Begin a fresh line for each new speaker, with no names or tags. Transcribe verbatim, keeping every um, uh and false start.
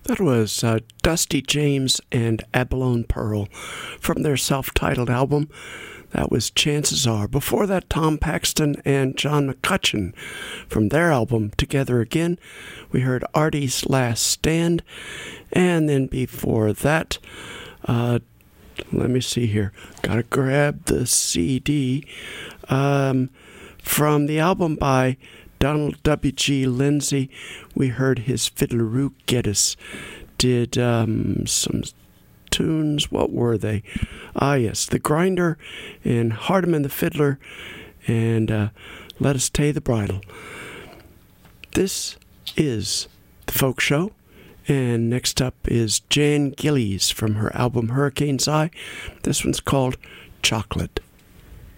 That was uh, Dusty James and Abalone Pearl from their self-titled album. That was Chances Are. Before that, Tom Paxton and John McCutcheon from their album Together Again. We heard Artie's Last Stand. And then before that, uh, let me see here. Gotta grab the C D. Um, from the album by Donald W G. Lindsay, we heard his Fiddleroo Geddes did um, some tunes. What were they? Ah, yes, The Grinder and Hardeman the Fiddler and uh, Let Us Tay the Bridle. This is The Folk Show, and next up is Jan Gillies from her album Hurricane's Eye. This one's called Chocolate.